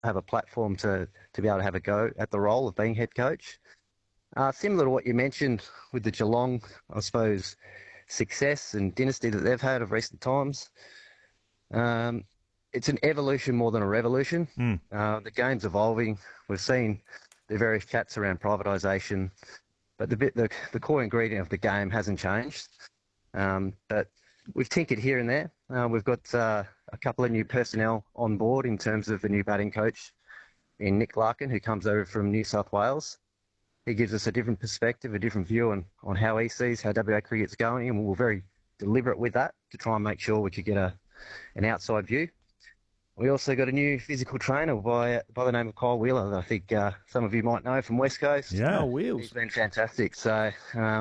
have a platform to be able to have a go at the role of being head coach. Similar to what you mentioned with the Geelong, I suppose, success and dynasty that they've had of recent times. It's an evolution more than a revolution. The game's evolving. We've seen the various chats around privatisation, but the core ingredient of the game hasn't changed. But we've tinkered here and there. We've got a couple of new personnel on board in terms of the new batting coach in Nick Larkin, who comes over from New South Wales. He gives us a different perspective, a different view on how he sees how WA cricket's going, and we're very deliberate with that to try and make sure we could get an outside view. We also got a new physical trainer by the name of Kyle Wheeler that I think some of you might know from West Coast. Yeah, Wheels. He's been fantastic. So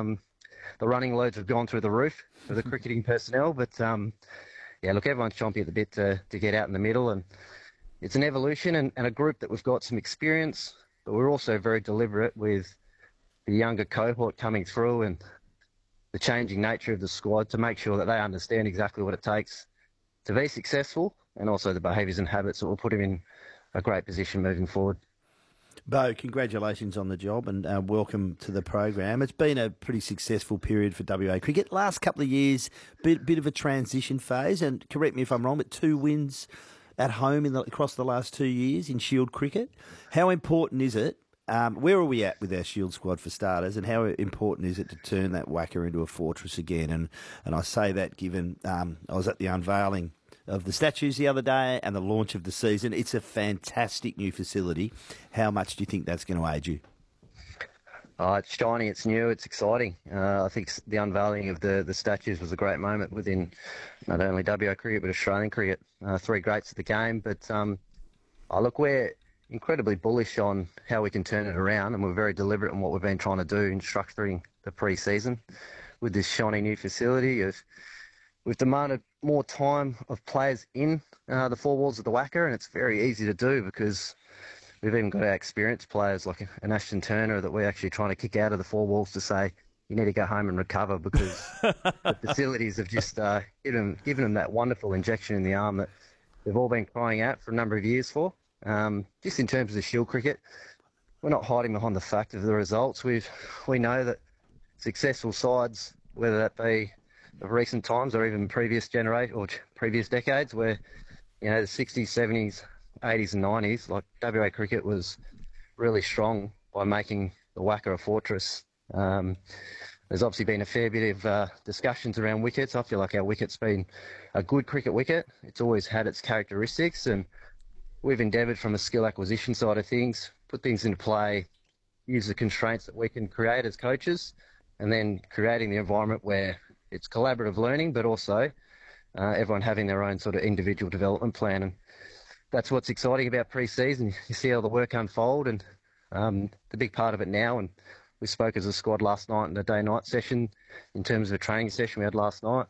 the running loads have gone through the roof for the cricketing personnel, but look, everyone's chomping at the bit to get out in the middle, and it's an evolution and a group that we've got some experience, but we're also very deliberate with the younger cohort coming through and the changing nature of the squad to make sure that they understand exactly what it takes to be successful, and also the behaviours and habits that will put him in a great position moving forward. Bo, congratulations on the job and welcome to the program. It's been a pretty successful period for WA cricket. Last couple of years, bit of a transition phase, and correct me if I'm wrong, but 2 wins at home across the last 2 years in Shield cricket. How important is it? Where are we at with our Shield squad for starters, and how important is it to turn that WACA into a fortress again? And I say that given I was at the unveiling of the statues the other day and the launch of the season. It's a fantastic new facility. How much do you think that's going to aid you? It's shiny, it's new, it's exciting. I think the unveiling of the statues was a great moment within not only WA cricket but Australian cricket. 3 greats of the game. But look, we're incredibly bullish on how we can turn it around, and we're very deliberate in what we've been trying to do in structuring the pre-season with this shiny new facility. We've demanded more time of players in the 4 walls of the WACA, and it's very easy to do because we've even got our experienced players like an Ashton Turner that we're actually trying to kick out of the 4 walls to say, you need to go home and recover, because the facilities have just given them that wonderful injection in the arm that they've all been crying out for a number of years for. Just in terms of the Shield cricket, we're not hiding behind the fact of the results. We know that successful sides, whether that be of recent times or even previous decades, where the 60s, 70s, 80s and 90s, like WA cricket was really strong by making the WACA a fortress. There's obviously been a fair bit of discussions around wickets. I feel like our wicket's been a good cricket wicket. It's always had its characteristics, and we've endeavoured from a skill acquisition side of things, put things into play, use the constraints that we can create as coaches, and then creating the environment where it's collaborative learning, but also everyone having their own sort of individual development plan. And that's what's exciting about pre-season. You see how the work unfold, and the big part of it now, and we spoke as a squad last night in the day-night session in terms of a training session we had last night.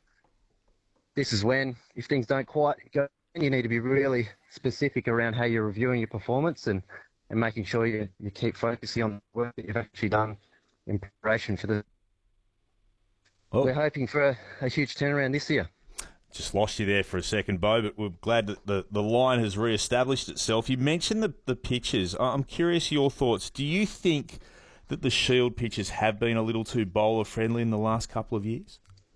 This is when, if things don't quite go, you need to be really specific around how you're reviewing your performance and making sure you keep focusing on the work that you've actually done in preparation for the... Well, we're hoping for a huge turnaround this year. Just lost you there for a second, Bo, but we're glad that the line has re-established itself. You mentioned the pitches. I'm curious your thoughts. Do you think that the Shield pitches have been a little too bowler-friendly in the last couple of years?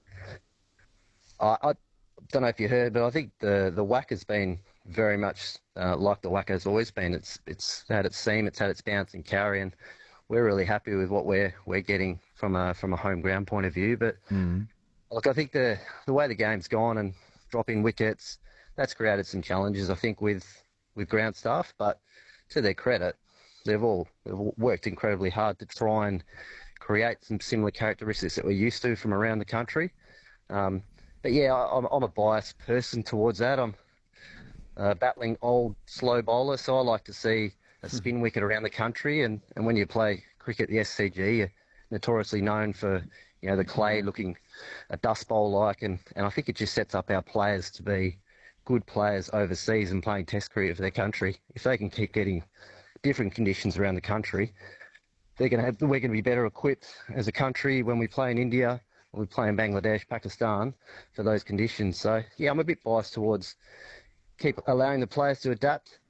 I don't know if you heard, but I think the WACA has been very much like the WACA has always been. It's had its seam, it's had its bounce and carry, and we're really happy with what we're getting from a home ground point of view. But look, I think the way the game's gone and dropping wickets, that's created some challenges, I think, with ground staff. But to their credit, they've worked incredibly hard to try and create some similar characteristics that we're used to from around the country. But yeah, I'm a biased person towards that. I'm battling old slow bowler, so I like to see a spin wicket around the country. And when you play cricket, the SCG, you're notoriously known for the clay looking a dust bowl like, and I think it just sets up our players to be good players overseas and playing Test cricket for their country. If they can keep getting different conditions around the country, we're going to be better equipped as a country when we play in India, when we play in Bangladesh, Pakistan, for those conditions. So yeah, I'm a bit biased towards keep allowing the players to adapt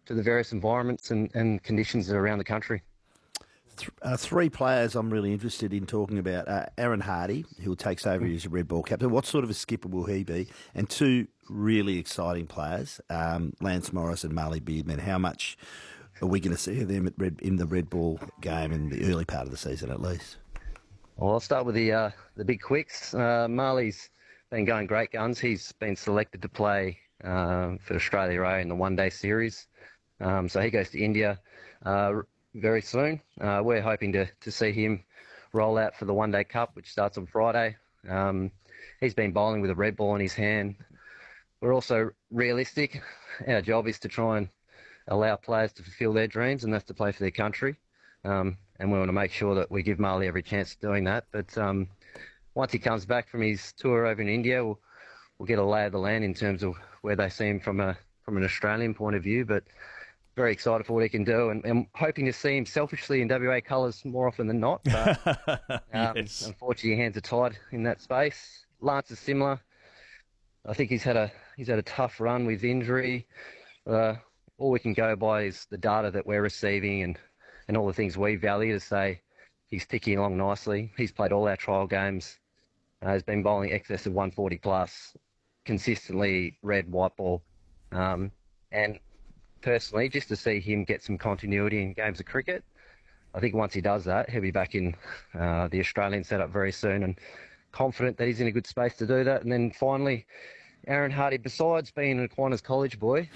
to the various environments and conditions that are around the country. Three players I'm really interested in talking about. Aaron Hardy, who takes over as Red Ball captain. What sort of a skipper will he be? And two really exciting players, Lance Morris and Marley Beardman. How much are we going to see of them in the Red Ball game in the early part of the season at least? Well, I'll start with the big quicks. Marley's been going great guns. He's been selected to play for Australia A in the one-day series. So he goes to India very soon. We're hoping to see him roll out for the One Day Cup, which starts on Friday. He's been bowling with a red ball in his hand. We're also realistic. Our job is to try and allow players to fulfil their dreams, and that's to play for their country. And we want to make sure that we give Marley every chance of doing that. But once he comes back from his tour over in India, we'll get a lay of the land in terms of where they see him from an Australian point of view. But very excited for what he can do, and I'm hoping to see him selfishly in WA colours more often than not. But Yes. Unfortunately, hands are tied in that space. Lance is similar. I think he's had a tough run with injury. All we can go by is the data that we're receiving and all the things we value to say he's ticking along nicely. He's played all our trial games. Has been bowling excess of 140 plus, consistently red, white ball, and personally, just to see him get some continuity in games of cricket, I think once he does that, he'll be back in the Australian setup very soon, and confident that he's in a good space to do that. And then finally, Aaron Hardy, besides being an Aquinas College boy,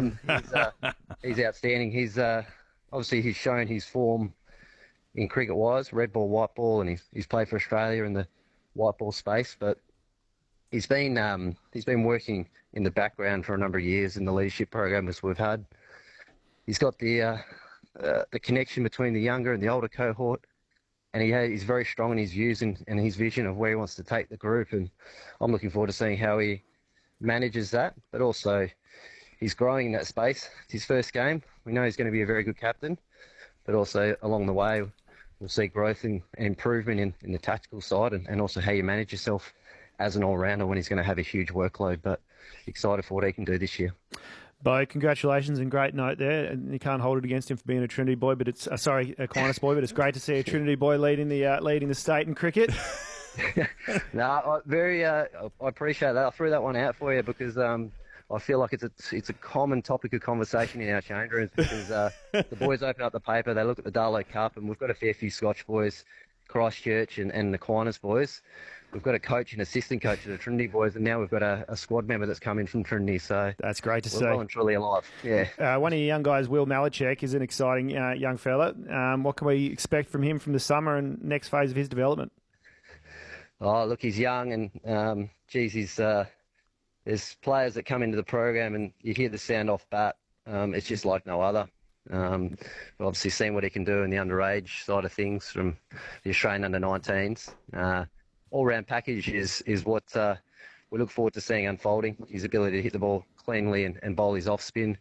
he's outstanding. He's obviously he's shown his form in cricket-wise, red ball, white ball, and he's played for Australia in the white ball space, but he's been working in the background for a number of years in the leadership program as we've had. He's got the connection between the younger and the older cohort, and he's very strong in his views and his vision of where he wants to take the group. And I'm looking forward to seeing how he manages that. But also, he's growing in that space. It's his first game. We know he's going to be a very good captain, but also along the way, we'll see growth and improvement in the tactical side, and also how you manage yourself as an all-rounder when he's going to have a huge workload. But excited for what he can do this year. Bo, congratulations and great note there. And you can't hold it against him for being a Trinity boy, but it's Aquinas boy, but it's great to see a Trinity boy leading the state in cricket. No, I appreciate that. I threw that one out for you because I feel like it's a common topic of conversation in our change rooms because the boys open up the paper, they look at the Darlow Cup, and we've got a fair few Scotch boys, Christchurch and Aquinas boys. We've got a coach and assistant coach of the Trinity boys, and now we've got a squad member that's come in from Trinity. So that's great to see. We're well and truly alive. Yeah. One of your young guys, Will Malachek, is an exciting young fella. What can we expect from him from the summer and next phase of his development? Oh, look, he's young, and there's players that come into the program, and you hear the sound off bat. It's just like no other. We've obviously seen what he can do in the underage side of things from the Australian under-19s. All-round package is what we look forward to seeing unfolding, his ability to hit the ball cleanly and bowl his off-spin.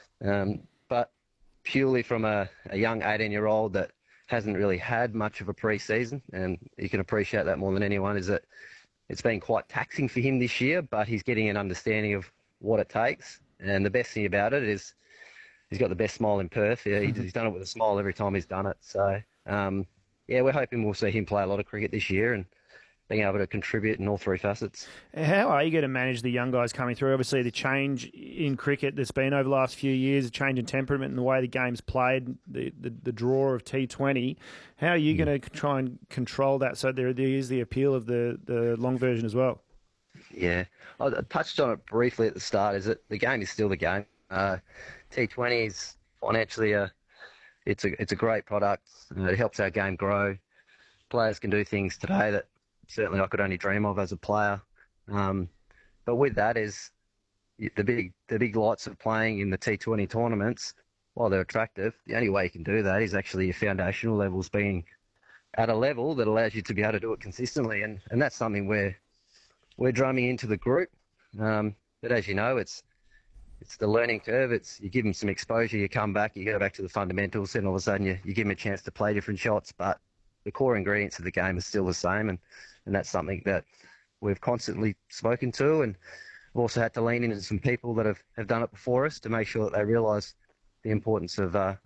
But purely from a young 18-year-old that hasn't really had much of a pre-season, and you can appreciate that more than anyone, is that it's been quite taxing for him this year, but he's getting an understanding of what it takes. And the best thing about it is he's got the best smile in Perth. Yeah, he's done it with a smile every time he's done it. So, we're hoping we'll see him play a lot of cricket this year and being able to contribute in all three facets. How are you going to manage the young guys coming through? Obviously, the change in cricket that's been over the last few years, a change in temperament and the way the game's played, the draw of T20. How are you going to try and control that so there is the appeal of the long version as well? Yeah, I touched on it briefly at the start, is that the game is still the game. T20 is financially it's a great product. It helps our game grow. Players can do things today that certainly I could only dream of as a player. But with that is the big lights of playing in the T20 tournaments. While they're attractive, the only way you can do that is actually your foundational levels being at a level that allows you to be able to do it consistently. And that's something we're drumming into the group. But as you know, it's the learning curve. You give them some exposure, you come back, you go back to the fundamentals, and all of a sudden you give them a chance to play different shots. But the core ingredients of the game are still the same, and that's something that we've constantly spoken to, and we've also had to lean into some people that have done it before us to make sure that they realise the importance of